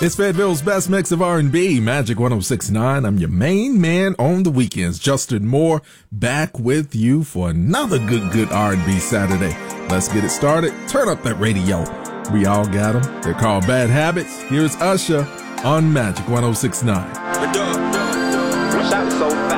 It's Fayetteville's best mix of R&B, Magic 106.9. I'm your main man on the weekends, Justin Moore, back with you for another good R&B Saturday. Let's get it started. Turn up that radio. We all got them. They're called Bad Habits. Here's Usher on Magic 106.9. Shot so fast.